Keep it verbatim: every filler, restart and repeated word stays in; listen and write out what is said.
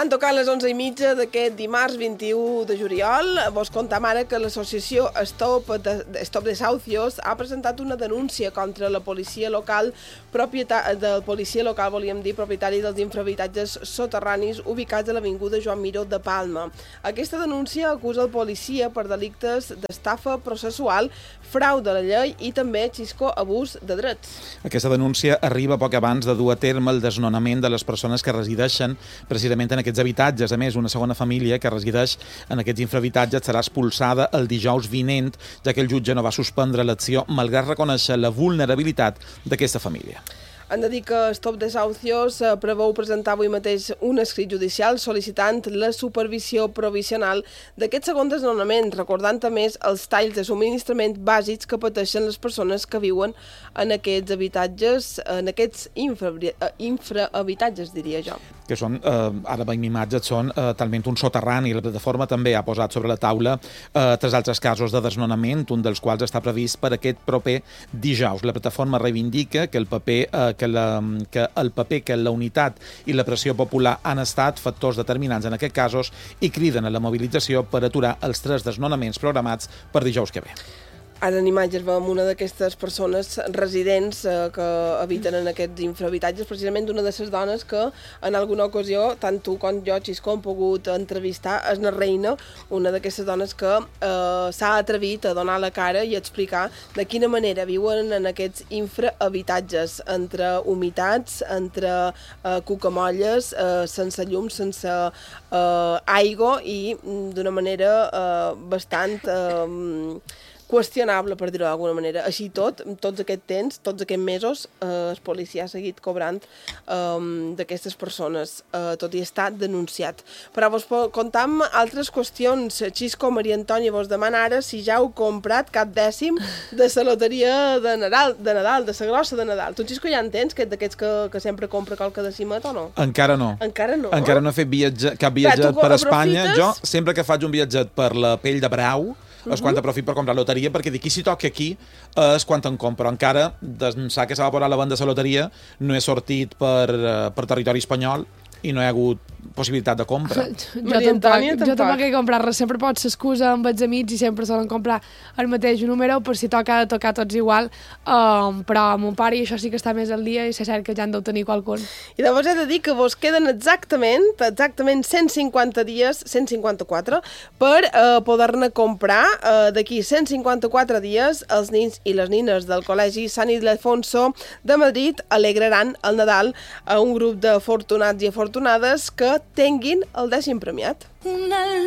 Han tocat les onze i mitja d'aquest dimarts vint-i-u de juliol. Vos contam ara que l'associació Stop de, Stop Desahucios ha presentat una denúncia contra la policia local, propietat del policia local, volíem dir, propietari dels infrahabitatges soterranis ubicats a l'avinguda Joan Miró de Palma. Aquesta denúncia acusa el policia per delictes d'estafa processual, frau de la llei i també, xisco, abús de drets. Aquesta denúncia arriba poc abans de dur a terme el desnonament de les persones que resideixen precisament en aquests habitatges. A més, una segona família que resideix en aquests infrahabitatges serà expulsada el dijous vinent, ja que el jutge no va suspendre l'acció malgrat reconèixer la vulnerabilitat d'aquesta família. Han de dir que Stop Desahucios preveu presentar avui mateix un escrit judicial sol·licitant la supervisió provisional d'aquest segon desnonament, recordant a més els talls de subministrament bàsics que pateixen les persones que viuen en aquests habitatges, en aquests infra, infrahabitatges, diria jo. Que són, eh, ara veiem imatges, són eh, talment un soterrani. La plataforma també ha posat sobre la taula eh, tres altres casos de desnonament, un dels quals està previst per aquest proper dijous. La plataforma reivindica que el paper eh, que, la, que el paper que la unitat i la pressió popular han estat factors determinants en aquests casos i criden a la mobilització per aturar els tres desnonaments programats per dijous que ve. Ara en imatges veiem una d'aquestes persones residents eh, que habiten en aquests infrahabitatges, precisament d'una de les dones que en alguna ocasió, tant tu com jo, Xisco, hem pogut entrevistar, és la Reina, una d'aquestes dones que eh, s'ha atrevit a donar la cara i a explicar de quina manera viuen en aquests infrahabitatges, entre humitats, entre eh, cucamolles, eh, sense llum, sense eh, aigua i d'una manera eh, bastant... Eh, qüestionable, per dir-ho d'alguna manera. Així tot, tots aquests temps, tots aquests mesos, eh, el policia ha seguit cobrant eh, d'aquestes persones, eh, tot i estar denunciat. Però vos contam altres qüestions. Xisco, Maria Antònia, vos demana ara si ja heu comprat cap dècim de la loteria de Nadal, de Nadal, de la grossa de Nadal. Tu, Xisco, ja en tens, que d'aquests que, que sempre compra qualque decimet o no? Encara no. Encara no? Encara no he fet viatge, cap viatget Clar, per Espanya. aprofites? Jo, sempre que faig un viatget per la Pell de Brau, és quan aprofit per comprar loteria, perquè d'aquí si toca aquí és quan te'n compro. Encara, d'ençà que s'ha posat la venda de la loteria, no he sortit per, per territori espanyol i no hi ha hagut possibilitat de compra. Jo tampoc, jo tampoc he comprat res. Sempre pots s'excusa amb els amics i sempre solen comprar el mateix número per si toca tocar tots igual, um, però a mon pare i això sí que està més al dia i és cert que ja en deu tenir qualcun. I llavors he de dir que vos queden exactament, exactament cent cinquanta dies, cent cinquanta-quatre, per eh, poder-ne comprar. Eh, D'aquí cent cinquanta-quatre dies, els nins i les nines del Col·legi Sant Ildefonso de Madrid alegraran el Nadal a un grup d'afortunats i afortunades que tinguin el dècim premiat.